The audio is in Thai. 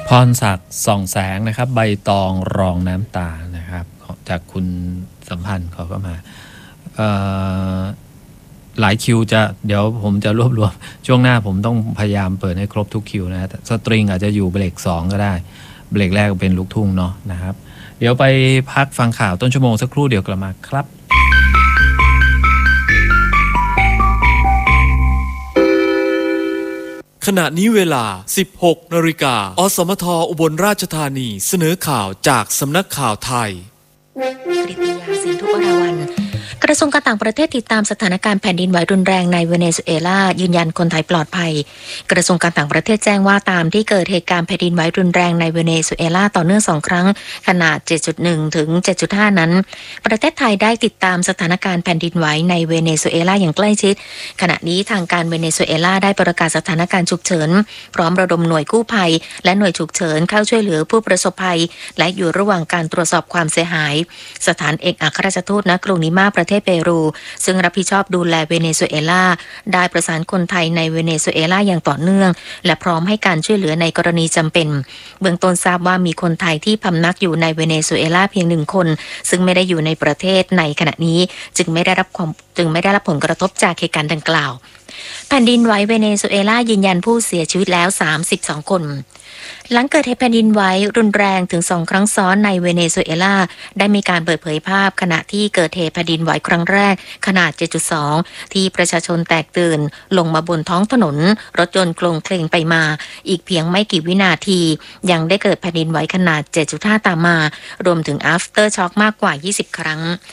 พรศักดิ์ส่องแสงนะครับใบตองรองน้ำตานะครับจากคุณสัมพันธ์เขาก็มาหลายคิวจะเดี๋ยวผมจะรวบรวมช่วงหน้าผมต้องพยายามเปิดให้ครบทุกคิวนะสตริงอาจจะอยู่เบรก2ก็ได้เบรกแรกเป็นลูกทุ่งเนาะนะครับเดี๋ยวไปพักฟังข่าวต้นชั่วโมงสักครู่เดี๋ยวกลับมาครับขณะนี้เวลา 16 นาฬิกาอสมทอุบลราชธานีเสนอข่าวจากสำนักข่าวไทยกฤติยาสินทุวรวรรณกระทรวงการต่างประเทศติดตามสถานการณ์แผ่นดินไหวรุนแรงในเวเนซุเอลายืนยันคนไทยปลอดภัยกระทรวงการต่างประเทศแจ้งว่าตามที่เกิดเหตุการณ์แผ่นดินไหวรุนแรงในเวเนซุเอลาต่อเนื่อง2ครั้งขนาด 7.1 ถึง 7.5 นั้นประเทศไทยได้ติดตามสถานการณ์แผ่นดินไหวในเวเนซุเอลาอย่างใกล้ชิดขณะนี้ทางการเวเนซุเอลาได้ประกาศสถานการณ์ฉุกเฉินพร้อมระดมหน่วยกู้ภัยและหน่วยฉุกเฉินเข้าช่วยเหลือผู้ประสบภัยและอยู่ระหว่างการตรวจสอบความเสียหายสถานเอกอัครราชทูตณกรุงลิมาประเทศเปรูซึ่งรับผิดชอบดูแลเวเนซุเอลาได้ประสานคนไทยในเวเนซุเอลาอย่างต่อเนื่องและพร้อมให้การช่วยเหลือในกรณีจำเป็นเบื้องต้นทราบว่ามีคนไทยที่พำนักอยู่ในเวเนซุเอลาเพียง1คนซึ่งไม่ได้อยู่ในประเทศในขณะนี้จึงไม่ได้รับผลกระทบจากเหตุการณ์ดังกล่าวแผ่นดินไหวเวเนซุเอลายืนยันผู้เสียชีวิตแล้ว32คนหลังเกิดเหตุแผ่นดินไหวรุนแรงถึง2ครั้งซ้อนในเวเนซุเอลาได้มีการเปิดเผยภาพขณะที่เกิดเหตุแผ่นดินไหวครั้งแรกขนาด 7.2 ที่ประชาชนแตกตื่นลงมาบนท้องถนนรถยนต์โคลงเคลงไปมาอีกเพียงไม่กี่วินาทียังได้เกิดแผ่นดินไหวขนาด 7.5 ตามมารวมถึง after shock มากกว่า20ครั้ง